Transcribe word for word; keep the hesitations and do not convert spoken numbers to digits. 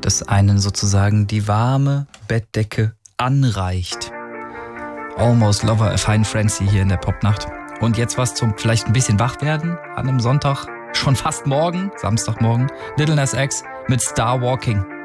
das einen sozusagen die warme Bettdecke anreicht. Almost Lover, a Fine Frenzy hier in der Popnacht. Und jetzt was zum vielleicht ein bisschen wach werden an einem Sonntag, schon fast morgen, Samstagmorgen. Lil Nas X mit Star Walking.